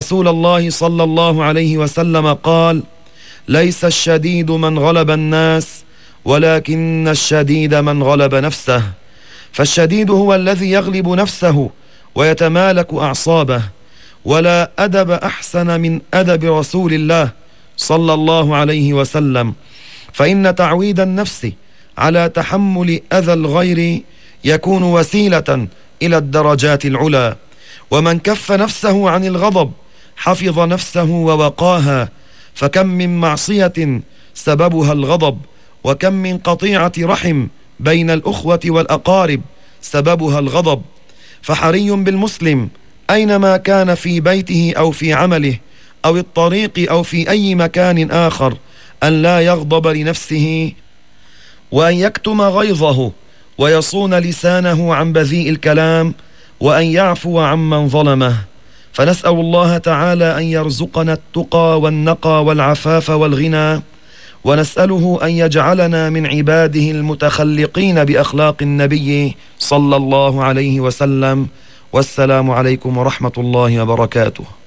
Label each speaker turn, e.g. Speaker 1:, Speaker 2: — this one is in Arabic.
Speaker 1: رسول الله صلى الله عليه وسلم قال: ليس الشديد من غلب الناس، ولكن الشديد من غلب نفسه. فالشديد هو الذي يغلب نفسه ويتمالك أعصابه. ولا أدب أحسن من أدب رسول الله صلى الله عليه وسلم، فإن تعويد النفس على تحمل أذى الغير يكون وسيلة إلى الدرجات العلى. ومن كف نفسه عن الغضب حفظ نفسه ووقاها. فكم من معصية سببها الغضب، وكم من قطيعة رحم بين الأخوة والأقارب سببها الغضب. فحري بالمسلم أينما كان، في بيته أو في عمله أو الطريق أو في أي مكان آخر، أن لا يغضب لنفسه، وأن يكتم غيظه، ويصون لسانه عن بذيء الكلام، وأن يعفو عمن ظلمه. فنسأل الله تعالى أن يرزقنا التقى والنقى والعفاف والغنى، ونسأله أن يجعلنا من عباده المتخلقين بأخلاق النبي صلى الله عليه وسلم. والسلام عليكم ورحمة الله وبركاته.